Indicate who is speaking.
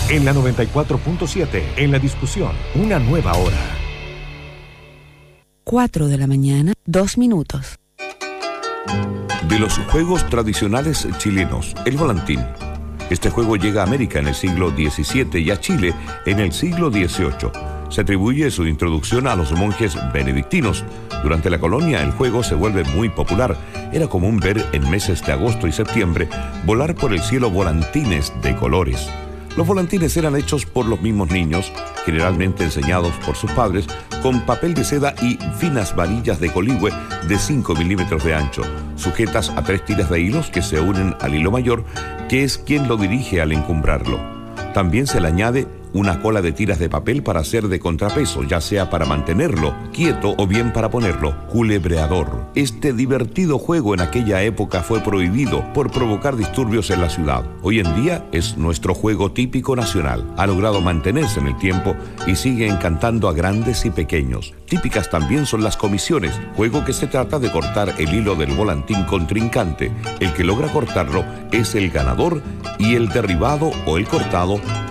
Speaker 1: En la 94.7, en la discusión, una nueva hora.
Speaker 2: 4 de la mañana, 2 minutos.
Speaker 3: De los juegos tradicionales chilenos, el volantín. Este juego llega a América en el siglo XVII y a Chile en el siglo XVIII. Se atribuye su introducción a los monjes benedictinos. Durante la colonia el juego se vuelve muy popular. Era común ver en meses de agosto y septiembre volar por el cielo volantines de colores. Los volantines eran hechos por los mismos niños, generalmente enseñados por sus padres, con papel de seda y finas varillas de coligüe de 5 milímetros de ancho, sujetas a 3 tiras de hilos que se unen al hilo mayor, que es quien lo dirige al encumbrarlo. También se le añade una cola de tiras de papel para hacer de contrapeso, ya sea para mantenerlo quieto o bien para ponerlo culebreador. Este divertido juego en aquella época fue prohibido por provocar disturbios en la ciudad. Hoy en día es nuestro juego típico nacional. Ha logrado mantenerse en el tiempo y sigue encantando a grandes y pequeños. Típicas también son las comisiones, juego que se trata de cortar el hilo del volantín contrincante. El que logra cortarlo es el ganador y el derribado o el cortado